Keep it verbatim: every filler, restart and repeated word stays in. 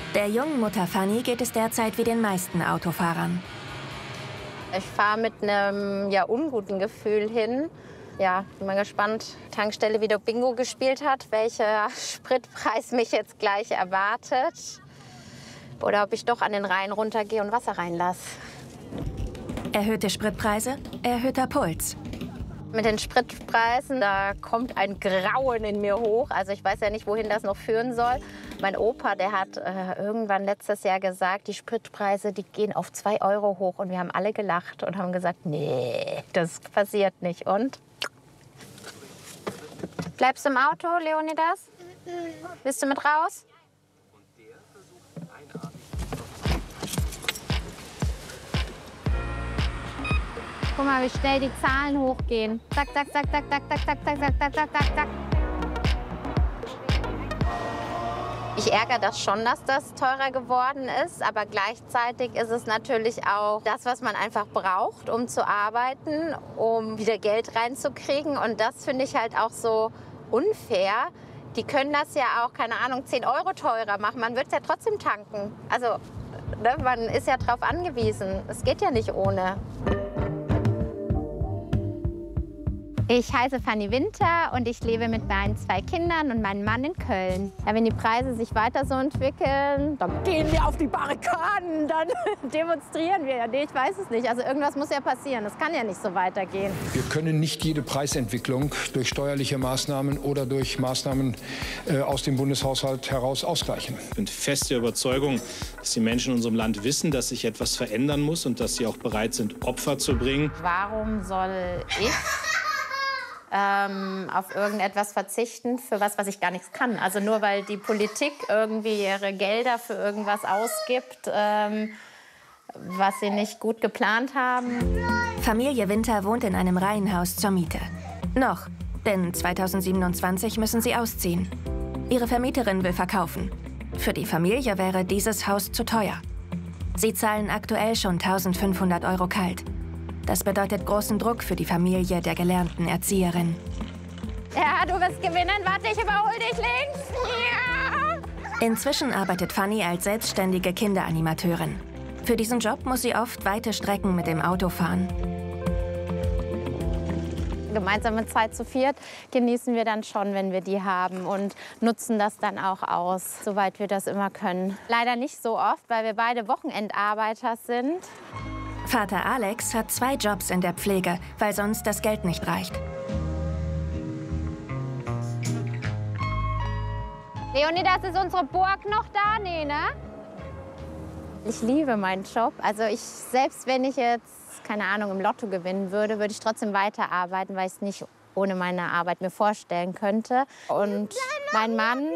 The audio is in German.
Der jungen Mutter Fanny geht es derzeit wie den meisten Autofahrern. Ich fahre mit einem ja, unguten Gefühl hin. Ja, bin mal gespannt, Tankstelle wieder Bingo gespielt hat, welcher Spritpreis mich jetzt gleich erwartet. Oder ob ich doch an den Rhein runtergehe und Wasser reinlasse. Erhöhte Spritpreise, erhöhter Puls. Mit den Spritpreisen, da kommt ein Grauen in mir hoch. Also ich weiß ja nicht, wohin das noch führen soll. Mein Opa, der hat äh, irgendwann letztes Jahr gesagt, die Spritpreise, die gehen auf zwei Euro hoch. Und wir haben alle gelacht und haben gesagt, nee, das passiert nicht. Und? Bleibst du im Auto, Leonidas? Willst du mit raus? Guck mal, wie schnell die Zahlen hochgehen. Zack, zack, zack, zack, zack, zack, zack, zack, zack, zack, zack, zack. Ich ärgere das schon, dass das teurer geworden ist, aber gleichzeitig ist es natürlich auch das, was man einfach braucht, um zu arbeiten, um wieder Geld reinzukriegen. Und das finde ich halt auch so unfair. Die können das ja auch, keine Ahnung, zehn Euro teurer machen. Man wird es ja trotzdem tanken. Also, ne, man ist ja darauf angewiesen. Es geht ja nicht ohne. Ich heiße Fanny Winter und ich lebe mit meinen zwei Kindern und meinem Mann in Köln. Ja, wenn die Preise sich weiter so entwickeln, dann gehen wir auf die Barrikaden, dann demonstrieren wir. Ja, nee, ich weiß es nicht. Also irgendwas muss ja passieren. Das kann ja nicht so weitergehen. Wir können nicht jede Preisentwicklung durch steuerliche Maßnahmen oder durch Maßnahmen äh, aus dem Bundeshaushalt heraus ausgleichen. Ich bin fest der Überzeugung, dass die Menschen in unserem Land wissen, dass sich etwas verändern muss und dass sie auch bereit sind, Opfer zu bringen. Warum soll ich Ähm, auf irgendetwas verzichten, für was, was ich gar nichts kann. Also nur weil die Politik irgendwie ihre Gelder für irgendwas ausgibt, ähm, was sie nicht gut geplant haben. Familie Winter wohnt in einem Reihenhaus zur Miete. Noch, denn zweitausendsiebenundzwanzig müssen sie ausziehen. Ihre Vermieterin will verkaufen. Für die Familie wäre dieses Haus zu teuer. Sie zahlen aktuell schon eintausendfünfhundert Euro kalt. Das bedeutet großen Druck für die Familie der gelernten Erzieherin. Ja, du wirst gewinnen. Warte, ich überhole dich links. Ja. Inzwischen arbeitet Fanny als selbstständige Kinderanimateurin. Für diesen Job muss sie oft weite Strecken mit dem Auto fahren. Gemeinsame Zeit zu viert genießen wir dann schon, wenn wir die haben und nutzen das dann auch aus, soweit wir das immer können. Leider nicht so oft, weil wir beide Wochenendarbeiter sind. Vater Alex hat zwei Jobs in der Pflege, weil sonst das Geld nicht reicht. Leonidas, ist unsere Burg noch da? Nee, ne? Ich liebe meinen Job. Also ich, selbst wenn ich jetzt, keine Ahnung, im Lotto gewinnen würde, würde ich trotzdem weiterarbeiten, weil ich es nicht ohne meine Arbeit mir vorstellen könnte. Und mein Mann,